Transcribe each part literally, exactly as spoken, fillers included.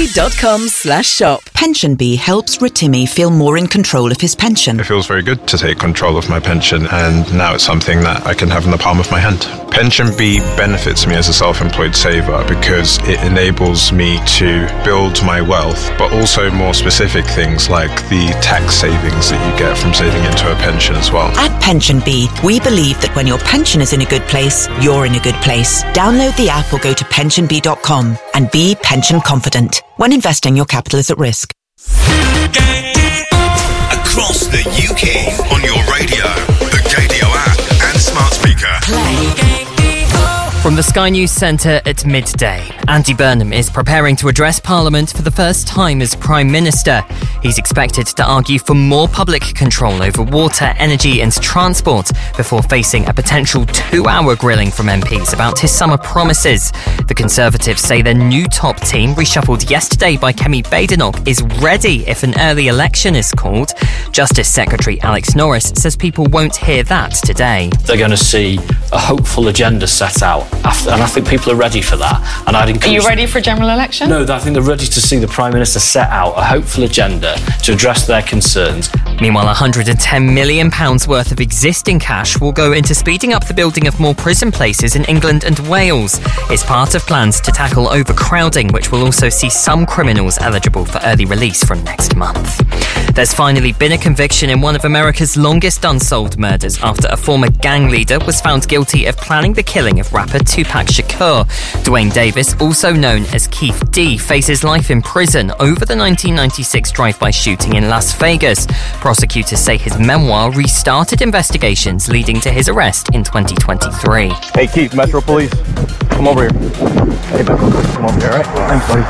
dot com slash shop. PensionBee helps Rotimi feel more in control of his pension. It feels very good to take control of my pension, and now it's something that I can have in the palm of my hand. PensionBee benefits me as a self-employed saver because it enables me to build my wealth, but also more specific things like the tax savings that you get from saving into a pension as well. At PensionBee, we believe that when your pension is in a good place, you're in a good place. Download the app or go to pension bee dot com and be pension confident. When investing, your capital is at risk. Across the U K, on your radio, the Gadio app and smart speaker. Play. From the Sky News Centre at midday, Andy Burnham is preparing to address Parliament for the first time as Prime Minister. He's expected to argue for more public control over water, energy and transport before facing a potential two-hour grilling from M Ps about his summer promises. The Conservatives say their new top team, reshuffled yesterday by Kemi Badenoch, is ready if an early election is called. Justice Secretary Alex Norris says people won't hear that today. They're going to see a hopeful agenda set out. After, and I think people are ready for that. And I'd encourage. Are you ready for a general election? No, I think they're ready to see the Prime Minister set out a hopeful agenda to address their concerns. Meanwhile, one hundred ten million pounds worth of existing cash will go into speeding up the building of more prison places in England and Wales. It's part of plans to tackle overcrowding, which will also see some criminals eligible for early release from next month. There's finally been a conviction in one of America's longest unsolved murders after a former gang leader was found guilty of planning the killing of rapper Tupac Shakur. Dwayne Davis, also known as Keith D, faces life in prison over the nineteen ninety-six drive-by shooting in Las Vegas. Prosecutors say his memoir restarted investigations leading to his arrest in twenty twenty-three. Hey Keith, Metro Police, come over here. Hey Metro, come over here, all right? Thanks, buddy.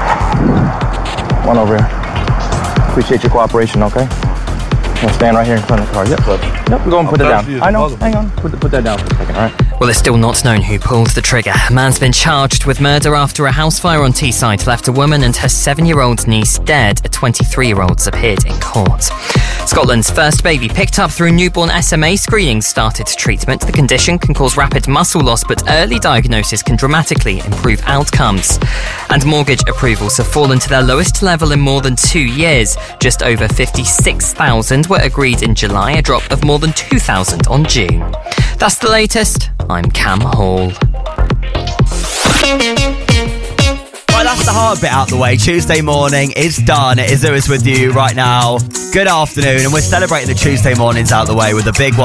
Come on over here. Appreciate your cooperation, okay? I'm stand right here in front of the car. Yep, look. Yep, we're going to put it down. I know, hang on. Put, put that down for a second, all right? Well, it's still not known who pulled the trigger. A man's been charged with murder after a house fire on Teesside left a woman and her seven-year-old niece dead. A twenty-three-year-old's appeared in court. Scotland's first baby picked up through newborn S M A screening started treatment. The condition can cause rapid muscle loss, but early diagnosis can dramatically improve outcomes. And mortgage approvals have fallen to their lowest level in more than two years. Just over fifty-six thousand were agreed in July, a drop of more than two thousand on June. That's the latest. I'm Cam Hall. Right, that's the hard bit out the way. Tuesday morning is done. It is Lewis with you right now. Good afternoon, and we're celebrating the Tuesday mornings out the way with a big one.